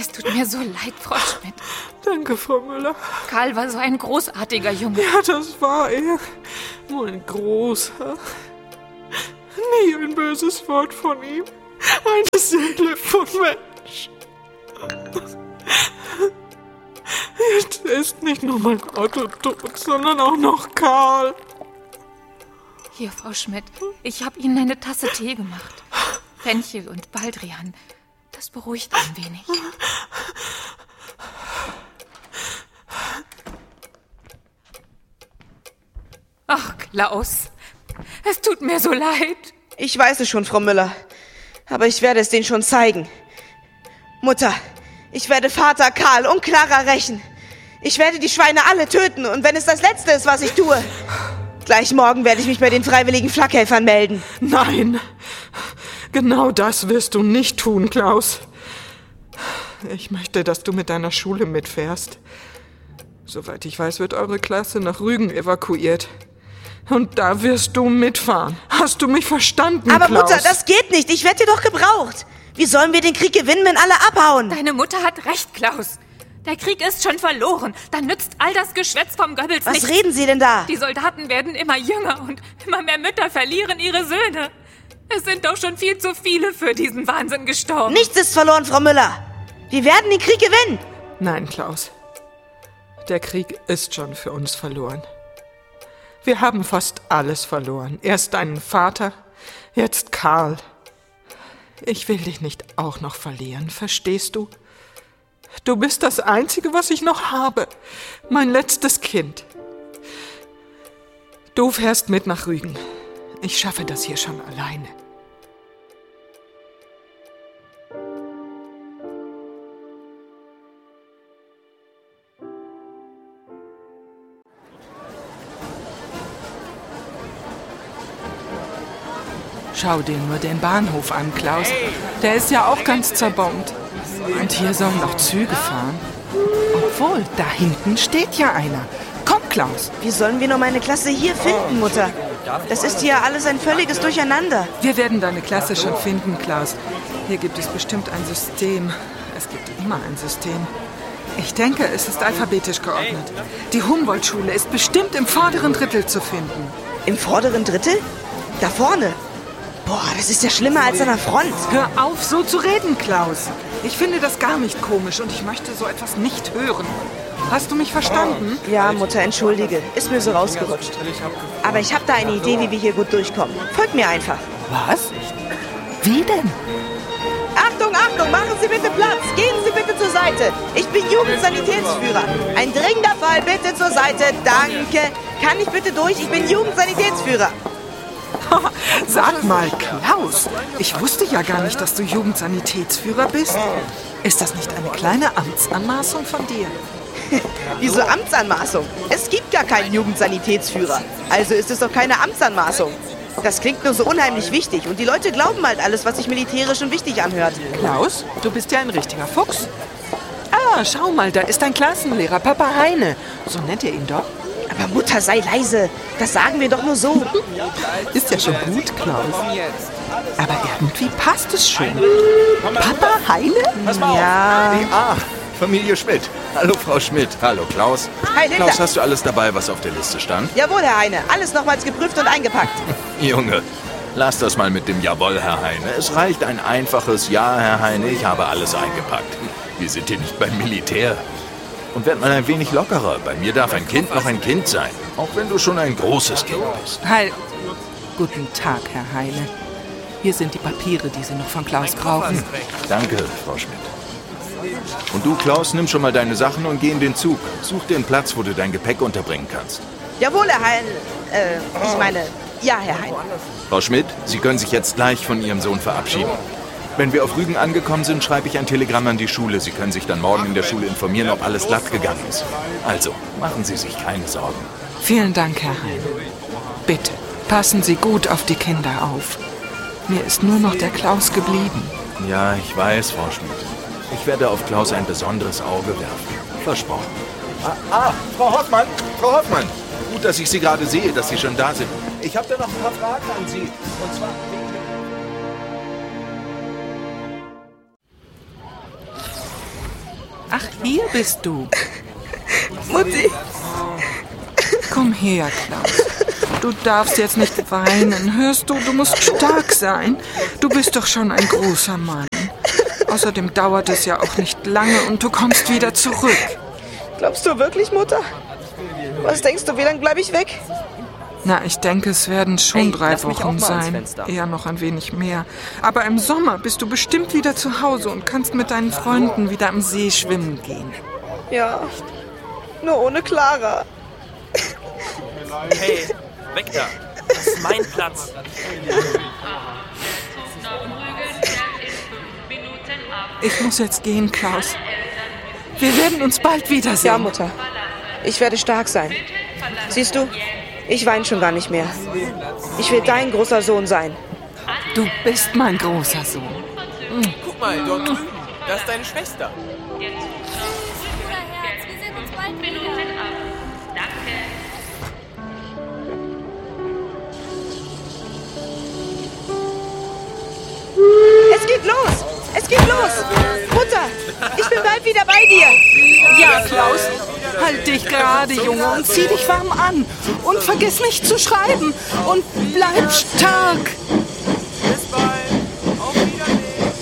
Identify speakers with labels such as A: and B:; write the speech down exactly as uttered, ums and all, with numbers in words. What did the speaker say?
A: Es tut mir so leid, Frau Schmidt.
B: Danke, Frau Müller.
A: Karl war so ein großartiger Junge.
B: Ja, das war er. Nur ein großer. Nie ein böses Wort von ihm. Eine Seele von Mensch. Jetzt ist nicht nur mein Otto tot, sondern auch noch Karl.
A: Hier, Frau Schmidt, ich habe Ihnen eine Tasse Tee gemacht. Fenchel und Baldrian. Das beruhigt ein wenig. Ach, Klaus, es tut mir so leid.
C: Ich weiß es schon, Frau Müller. Aber ich werde es denen schon zeigen. Mutter, ich werde Vater Karl und Clara rächen. Ich werde die Schweine alle töten. Und wenn es das Letzte ist, was ich tue, gleich morgen werde ich mich bei den freiwilligen Flakhelfern melden.
B: Nein, genau das wirst du nicht tun, Klaus. Ich möchte, dass du mit deiner Schule mitfährst. Soweit ich weiß, wird eure Klasse nach Rügen evakuiert. Und da wirst du mitfahren. Hast du mich verstanden,
C: Aber
B: Klaus?
C: Mutter, das geht nicht. Ich werde hier doch gebraucht. Wie sollen wir den Krieg gewinnen, wenn alle abhauen?
A: Deine Mutter hat recht, Klaus. Der Krieg ist schon verloren. Dann nützt all das Geschwätz vom Goebbels
C: Was
A: nichts.
C: reden Sie denn da?
A: Die Soldaten werden immer jünger und immer mehr Mütter verlieren ihre Söhne. Es sind doch schon viel zu viele für diesen Wahnsinn gestorben.
C: Nichts ist verloren, Frau Müller. Wir werden den Krieg gewinnen.
B: Nein, Klaus. Der Krieg ist schon für uns verloren. Wir haben fast alles verloren. Erst deinen Vater, jetzt Karl. Ich will dich nicht auch noch verlieren, verstehst du? Du bist das Einzige, was ich noch habe. Mein letztes Kind. Du fährst mit nach Rügen. Ich schaffe das hier schon alleine. Schau dir nur den Bahnhof an, Klaus. Der ist ja auch ganz zerbombt. Und hier sollen noch Züge fahren. Obwohl, da hinten steht ja einer. Komm, Klaus.
C: Wie sollen wir nur meine Klasse hier finden, Mutter? Das ist hier alles ein völliges Durcheinander.
B: Wir werden deine Klasse schon finden, Klaus. Hier gibt es bestimmt ein System. Es gibt immer ein System. Ich denke, es ist alphabetisch geordnet. Die Humboldt-Schule ist bestimmt im vorderen Drittel zu finden.
C: Im vorderen Drittel? Da vorne. Boah, das ist ja schlimmer als an der Front.
B: Hör auf, so zu reden, Klaus. Ich finde das gar nicht komisch und ich möchte so etwas nicht hören. Hast du mich verstanden?
C: Ja, Mutter, entschuldige. Ist mir so rausgerutscht. Aber ich habe da eine Idee, wie wir hier gut durchkommen. Folgt mir einfach.
B: Was? Wie denn?
C: Achtung, Achtung, machen Sie bitte Platz. Gehen Sie bitte zur Seite. Ich bin Jugendsanitätsführer. Ein dringender Fall, bitte zur Seite. Danke. Kann ich bitte durch? Ich bin Jugendsanitätsführer.
B: Sag mal, Klaus, ich wusste ja gar nicht, dass du Jugendsanitätsführer bist. Ist das nicht eine kleine Amtsanmaßung von dir?
C: Wieso Amtsanmaßung? Es gibt gar keinen Jugendsanitätsführer. Also ist es doch keine Amtsanmaßung. Das klingt nur so unheimlich wichtig und die Leute glauben halt alles, was sich militärisch und wichtig anhört.
B: Klaus, du bist ja ein richtiger Fuchs. Ah, schau mal, da ist dein Klassenlehrer, Papa Heine. So nennt ihr ihn doch.
C: Aber Mutter, sei leise. Das sagen wir doch nur so.
B: Ist ja schon gut, Klaus. Aber irgendwie passt es schon. Papa Heine?
C: Ja.
D: Ah, Familie Schmidt. Hallo, Frau Schmidt. Hallo, Klaus.
C: Hi, Linda.
D: Klaus, hast du alles dabei, was auf der Liste stand?
C: Jawohl, Herr Heine. Alles nochmals geprüft und eingepackt.
D: Junge, lass das mal mit dem Jawohl, Herr Heine. Es reicht ein einfaches Ja, Herr Heine. Ich habe alles eingepackt. Wir sind hier nicht beim Militär. Und werd mal ein wenig lockerer. Bei mir darf ein Kind noch ein Kind sein. Auch wenn du schon ein großes Kind bist.
B: Hi. Guten Tag, Herr Heine. Hier sind die Papiere, die Sie noch von Klaus brauchen.
D: Danke, Frau Schmidt. Und du, Klaus, nimm schon mal deine Sachen und geh in den Zug. Such dir einen Platz, wo du dein Gepäck unterbringen kannst.
C: Jawohl, Herr Heine. Äh, ich meine, ja, Herr Heine.
D: Frau Schmidt, Sie können sich jetzt gleich von Ihrem Sohn verabschieden. Wenn wir auf Rügen angekommen sind, schreibe ich ein Telegramm an die Schule. Sie können sich dann morgen in der Schule informieren, ob alles glatt gegangen ist. Also, machen Sie sich keine Sorgen.
B: Vielen Dank, Herr Heine. Bitte, passen Sie gut auf die Kinder auf. Mir ist nur noch der Klaus geblieben.
D: Ja, ich weiß, Frau Schmidt. Ich werde auf Klaus ein besonderes Auge werfen. Versprochen. Ah, ah, Frau Hoffmann, Frau Hoffmann. Gut, dass ich Sie gerade sehe, dass Sie schon da sind. Ich habe da noch ein paar Fragen an Sie. Und zwar...
B: hier bist du.
C: Mutti.
B: Komm her, Klaus. Du darfst jetzt nicht weinen. Hörst du, du musst stark sein. Du bist doch schon ein großer Mann. Außerdem dauert es ja auch nicht lange und du kommst wieder zurück.
C: Glaubst du wirklich, Mutter? Was denkst du, wie lange bleibe ich weg?
B: Na, ich denke, es werden schon
E: Ey,
B: drei
E: lass mich auch
B: Wochen
E: mal ans
B: sein.
E: Fenster.
B: Eher noch ein wenig mehr. Aber im Sommer bist du bestimmt wieder zu Hause und kannst mit deinen Freunden wieder am See schwimmen gehen.
C: Ja, nur ohne Clara.
E: Hey, weg da. Das ist mein Platz.
B: Ich muss jetzt gehen, Klaus. Wir werden uns bald wiedersehen.
C: Ja, Mutter. Ich werde stark sein. Siehst du, ich weine schon gar nicht mehr. Ich will dein großer Sohn sein.
B: Du bist mein großer Sohn.
E: Guck mal, dort drüben. Das ist deine Schwester.
F: Bruderherz, wir sehen uns bald wieder.
C: Es geht los! Es geht los! Mutter, ich bin bald wieder bei dir.
B: Ja, Klaus, halt dich gerade, Junge, und zieh dich warm an. Und vergiss nicht zu schreiben. Und bleib stark.